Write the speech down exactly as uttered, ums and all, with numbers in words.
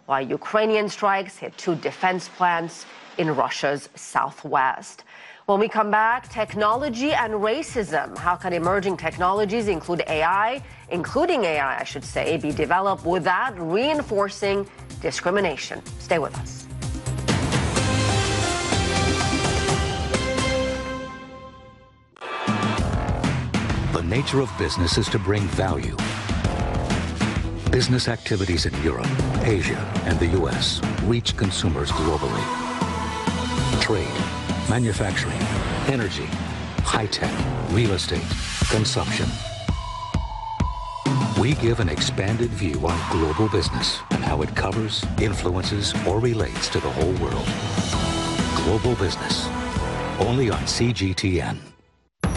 while Ukrainian strikes hit two defense plants in Russia's southwest. When we come back, technology and racism. How can emerging technologies include A I, including A I, I should say, be developed without reinforcing discrimination? Stay with us. The nature of business is to bring value. Business activities in Europe, Asia, and the U S reach consumers globally. Trade, manufacturing, energy, high-tech, real estate, consumption. We give an expanded view on global business and how it covers, influences, or relates to the whole world. Global Business, only on C G T N.